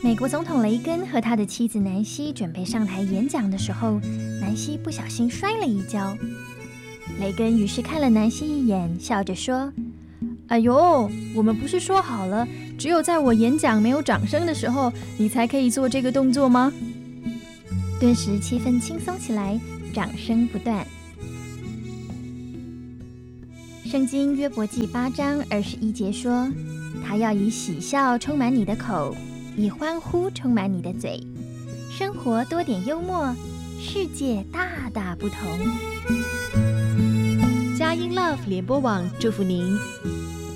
美国总统雷根和他的妻子南希准备上台演讲的时候，南希不小心摔了一跤。雷根于是看了南希一眼，笑着说：“哎呦，我们不是说好了，只有在我演讲没有掌声的时候，你才可以做这个动作吗？”顿时气氛轻松起来，掌声不断。圣经约伯记8章21节说：“他要以喜笑充满你的口，以欢呼充满你的嘴。生活多点幽默，世界大大不同。” 佳音 Love 联播网祝福您